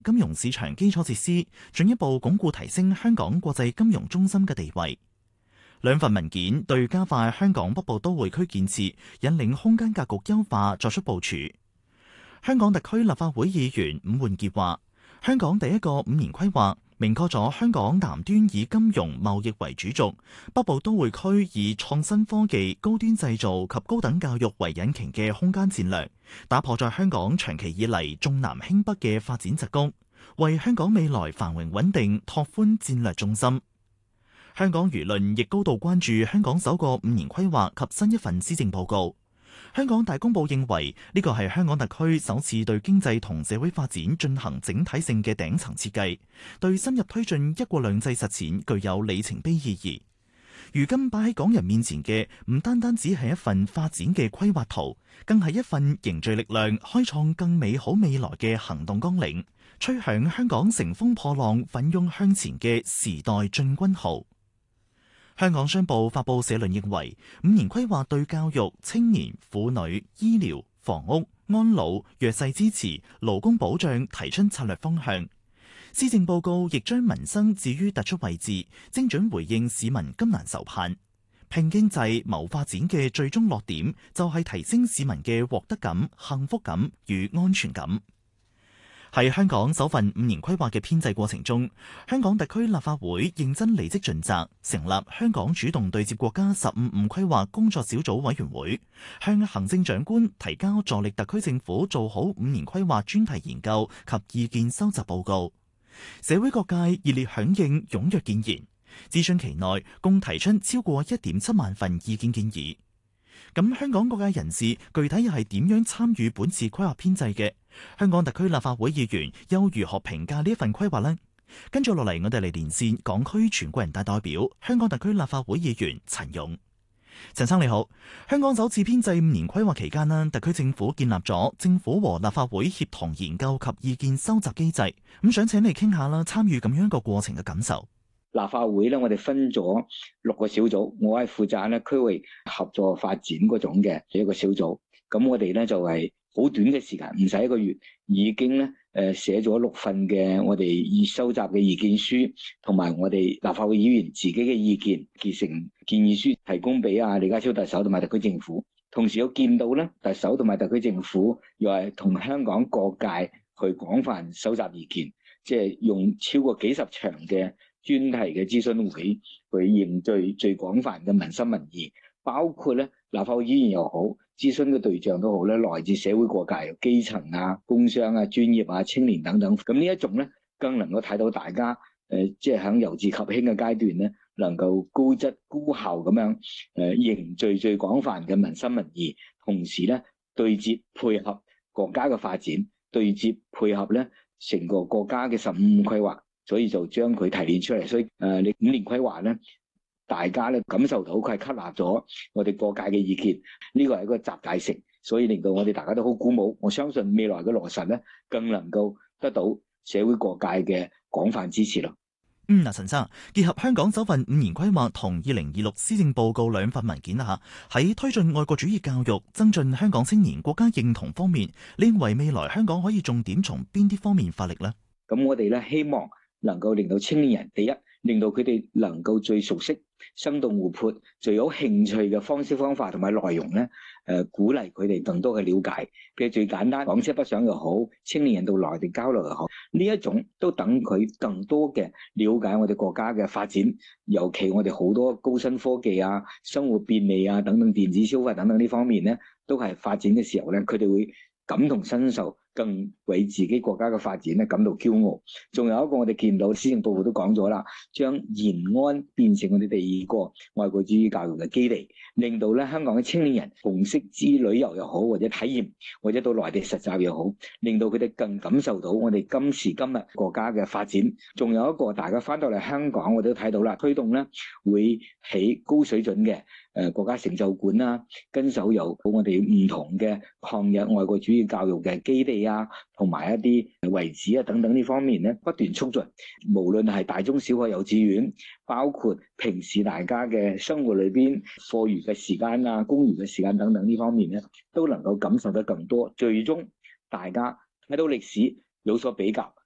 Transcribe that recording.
金融市場基礎設施，進一步鞏固提升香港國際金融中心嘅地位。兩份文件對加快香港北部都會區建設、引領空間格局優化作出部署。香港特區立法會議員伍煥傑話：香港第一個5年規劃明確咗香港南端以金融貿易為主軸，北部都會區以創新科技、高端製造及高等教育為引擎嘅空間戰略，打破咗香港長期以嚟重南輕北嘅發展桎梏，為香港未來繁榮穩定拓寬戰略重心。香港輿論亦高度關注香港首個5年規劃及新一份施政報告。香港大公報認為呢個係香港特區首次對經濟同社會發展進行整體性嘅頂層設計，對深入推進一國兩制實踐具有里程碑意義。如今擺喺港人面前嘅唔單單只係一份發展嘅規劃圖，更係一份凝聚力量、開創更美好未來嘅行動綱領，吹響香港乘風破浪、奮勇向前嘅時代進軍號。香港商報發佈社論認為，5年規劃對教育、青年、婦女、醫療、房屋、安老、弱勢支持、勞工保障提出策略方向。施政報告亦將民生置於突出位置，精準回應市民急難愁盼。拼經濟、謀發展嘅最終落點就係提升市民嘅獲得感、幸福感與安全感。喺香港首份5年規劃嘅編製過程中，香港特區立法會認真履職盡責，成立香港主動對接國家15規劃工作小組委員會，向行政長官提交助力特區政府做好5年規劃專題研究及意見收集報告。社會各界熱烈響應，踴躍建言。諮詢期內共提出超過1.7萬份意見建議。咁香港各界人士具體又係點樣參與本次規劃編製嘅？香港特區立法會議員又如何評價呢一份規劃呢？跟住落嚟，我哋嚟連線港區全國人大代表、香港特區立法會議員陳勇。陳生你好，香港首次編製5年規劃期間呢，特區政府建立咗政府和立法會協同研究及意見收集機制。咁想請你傾下啦，參與咁樣一個過程嘅感受。 立法會咧，我哋分咗6個小組，我係負責咧區域合作發展嗰種嘅一個小組。咁我哋咧就係好短嘅時間，唔使1個月，已經咧寫咗6份嘅我哋已收集嘅意見書，同埋我哋立法會議員自己嘅意見，結成建議書，提供俾李家超特首同埋特區政府。同時我見到咧，特首同埋特區政府又係同香港各界去廣泛收集意見，即係用超過幾十場嘅專題嘅諮詢會去凝聚最廣泛嘅民心民意，包括咧立法會議員又好，諮詢嘅對象都好咧，來自社會各界，基層啊、工商啊、專業啊、青年等等。咁呢一種咧，更能夠睇到大家即係喺由治及興嘅階段咧，能夠高質高效咁樣凝聚最廣泛嘅民心民意，同時咧對接配合國家嘅發展，對接配合咧成個國家嘅15規劃。所以就將佢提煉出嚟，所以你5年規劃咧，大家咧感受到佢係吸納咗我哋各界嘅意見，呢個係一個集大成，所以令到我哋大家都好鼓舞。我相信未來嘅落實咧，更能夠得到社會各界嘅廣泛支持咯。 陳生，結合香港首份5年規劃同2026施政報告2份文件啦嚇，喺推進愛國主義教育、增進香港青年國家認同方面，你認為未來香港可以重點從邊啲方面發力呢？ 咁我哋咧希望能夠令到青年人，第一，令到佢哋能夠最熟悉、生動活潑、最有興趣嘅方式方法同埋內容咧，鼓勵佢哋更多嘅了解。譬如最簡單，港車北上又好，青年人到內地交流又好，呢一種都等佢更多嘅了解我哋國家嘅發展，尤其我哋好多高新科技啊、生活便利啊等等、電子消費等等呢方面咧，都係發展嘅時候咧，佢哋會感同身受，更為自己國家嘅發展咧感到驕傲。仲有一個我哋見到施政報告都講咗啦，將延安變成我哋第2個愛國主義教育嘅基地，令到咧香港嘅青年人紅色之旅遊又好，或者體驗，或者到內地實習又好，令到佢哋更感受到我哋今時今日國家嘅發展。仲有一個大家翻到嚟香港，我哋都睇到啦，推動咧會起高水準嘅國家成就館啦，跟手有我哋唔同嘅抗日愛國主義教育嘅基地啊，同埋一啲遺址啊等等呢方面咧，不斷促進。無論係大中小學、幼稚園，包括平時大家嘅生活裏邊課餘嘅時間啊、公餘嘅時間等等呢方面咧，都能夠感受得更多。最終大家睇到歷史有所比較，